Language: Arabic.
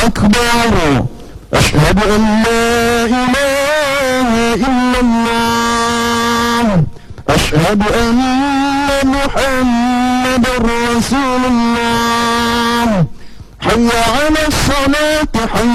أكبر أشهد أن لا إله إلا الله أشهد أن محمد رسول الله حي على الصلاة حي